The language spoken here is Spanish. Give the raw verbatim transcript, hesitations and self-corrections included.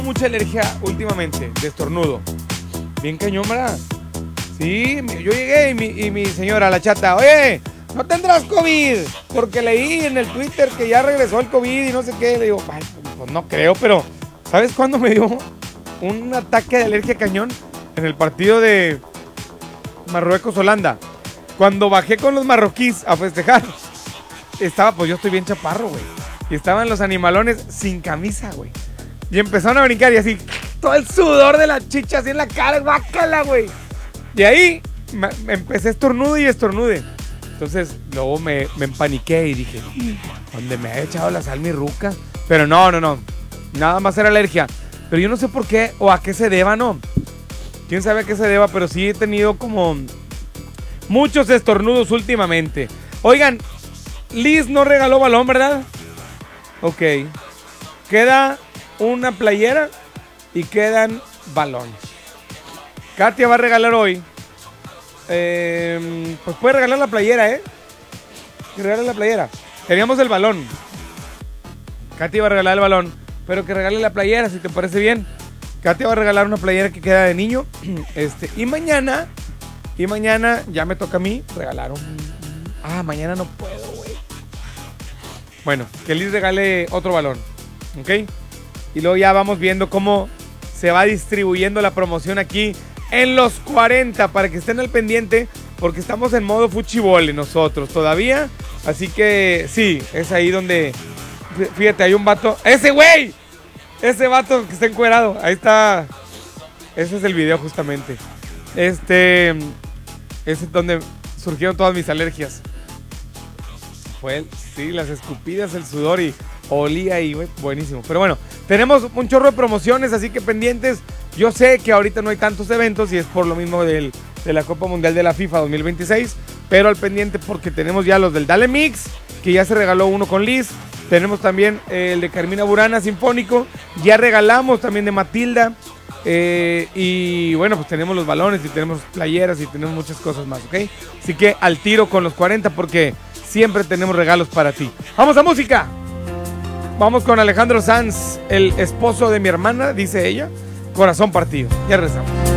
Mucha alergia últimamente, de estornudo. Bien cañón, ¿verdad? Sí, yo llegué y mi, y mi señora, la chata, oye, no tendrás COVID, porque leí en el Twitter que ya regresó el COVID y no sé qué. Le digo, ay, pues no creo, pero ¿sabes cuándo me dio un ataque de alergia cañón? En el partido de Marruecos-Holanda. Cuando bajé con los marroquíes a festejar, estaba, pues yo estoy bien chaparro, güey. Y estaban los animalones sin camisa, güey. Y empezaron a brincar y así, todo el sudor de la chicha así en la cara, guácala, güey. Y ahí me, me empecé estornudo y estornude. Entonces, luego me, me empaniqué y dije, ¿dónde me ha echado la sal mi ruca? Pero no, no, no. Nada más era alergia. Pero yo no sé por qué o a qué se deba, ¿no? Quién sabe a qué se deba, pero sí he tenido como muchos estornudos últimamente. Oigan, Liz no regaló balón, ¿verdad? Ok. Queda una playera y quedan balones. Katia va a regalar hoy. Eh, pues puede regalar la playera, ¿eh? Que regale la playera. Teníamos el balón. Katia va a regalar el balón, pero que regale la playera, si te parece bien. Katia va a regalar una playera que queda de niño. Este, y mañana, y mañana ya me toca a mí regalar un... Ah, mañana no puedo, güey. Bueno, que Liz regale otro balón, ¿ok? Y luego ya vamos viendo cómo se va distribuyendo la promoción aquí en los cuarenta, para que estén al pendiente, porque estamos en modo fuchibole nosotros todavía. Así que sí, es ahí donde, fíjate, hay un vato. ¡Ese güey! Ese vato que está encuerado. Ahí está. Ese es el video justamente. Este, ese es donde surgieron todas mis alergias. Fue, el, sí, las escupidas, el sudor y olía y güey, buenísimo. Pero bueno, tenemos un chorro de promociones, así que pendientes. Yo sé que ahorita no hay tantos eventos y es por lo mismo del, de la Copa Mundial de la FIFA dos mil veintiséis, pero al pendiente porque tenemos ya los del Dale Mix, que ya se regaló uno con Liz. Tenemos también eh, el de Carmina Burana Sinfónico, ya regalamos también de Matilda. Eh, y bueno, pues tenemos los balones y tenemos playeras y tenemos muchas cosas más, ¿ok? Así que al tiro con los cuarenta porque siempre tenemos regalos para ti. ¡Vamos a música! Vamos con Alejandro Sanz, el esposo de mi hermana, dice ella. Corazón partido. Ya regresamos.